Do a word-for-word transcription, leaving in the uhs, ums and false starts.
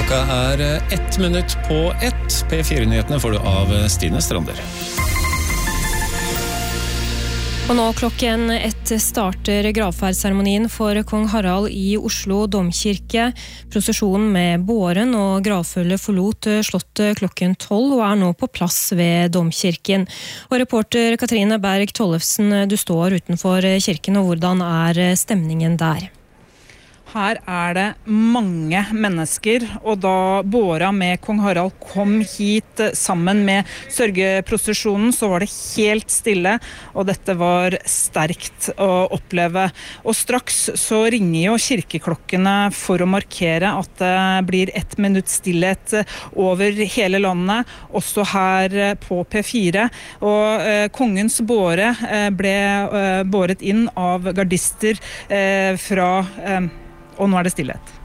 Klokka er ett minutt på ett. P fire-nyhetene får du av Stine Strander. Og nå klokken ett starter gravferdsseremonien for kong Harald i Oslo domkirke. Prosesjonen med båren og gravfølge forlot slottet klokken tolv og er nå på plass ved domkirken. Og reporter Katrine Berg Tollefsen, du står utenfor kirken, og hvordan er stemningen der? Her er det mange mennesker, og da båra med kong Harald kom hit sammen med sørgeprosesjonen, så var det helt stille, og dette var sterkt å oppleve. Og straks så ringer jo kirkeklokkene for å markere at det blir ett minutt stillhet over hele landet, også her på P fire. Og eh, kongens båre eh, ble eh, båret inn av gardister eh, fra... Eh, Og nå er det stillhet.